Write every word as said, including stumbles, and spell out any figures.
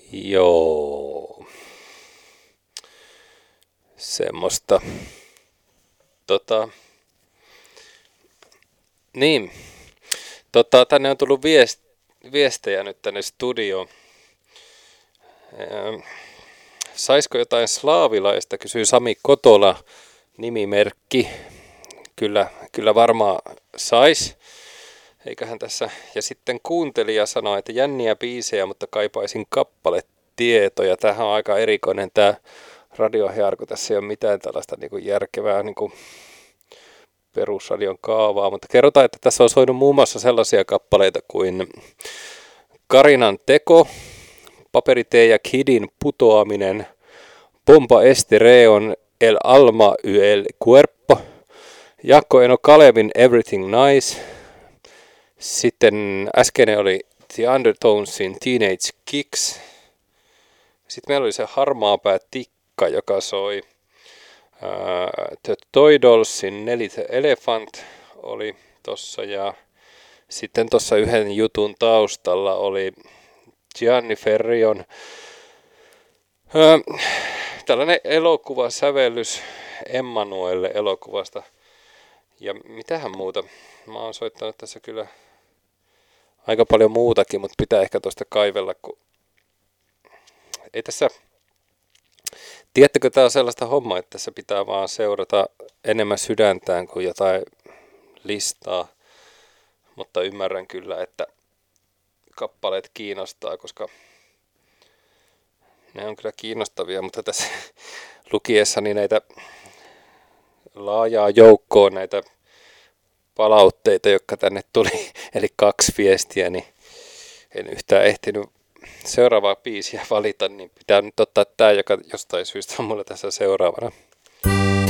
Joo. Semmoista. Tota. Niin. Tota, tänne on tullut viest, viestejä nyt tänne studioon. Ähm, Saisiko jotain slaavilaista, kysyy Sami Kotola, nimimerkki. Kyllä, kyllä varmaan sais. Eiköhän tässä. Ja sitten kuuntelija sanoi, että jänniä biisejä, mutta kaipaisin kappaletietoja. Tämähän on aika erikoinen tämä radiohearku. Tässä ei ole mitään tällaista niin kuin järkevää niin kuin perusradion kaavaa, mutta kerrotaan, että tässä on soinut muun muassa sellaisia kappaleita kuin Karinan teko, Paperitee ja Kidin putoaminen, Pompa Estereon, El Alma y el Cuerpo, Jaakko Eno Kalevin Everything Nice, sitten äskeinen oli The Undertonesin Teenage Kicks, sitten meillä oli se Harmaapää Tikka, joka soi uh, The Toy Dollsin Nelly the Elephant oli tossa, ja sitten tuossa yhden jutun taustalla oli Gianni Ferrion uh, tällainen elokuvasävellys Emmanuelle elokuvasta. Ja mitähän muuta? Mä oon soittanut tässä kyllä aika paljon muutakin, mutta pitää ehkä tuosta kaivella, kun ei tässä. Tiedättekö, tää on sellaista hommaa, että tässä pitää vaan seurata enemmän sydäntään kuin jotain listaa, mutta ymmärrän kyllä, että kappaleet kiinnostaa, koska ne on kyllä kiinnostavia, mutta tässä lukiessani näitä laajaa joukkoa näitä palautteita, jotka tänne tuli, eli kaksi viestiä, niin en yhtään ehtinyt seuraavaa biisiä valita, niin pitää nyt ottaa tämä, joka jostain syystä on mulla tässä seuraavana.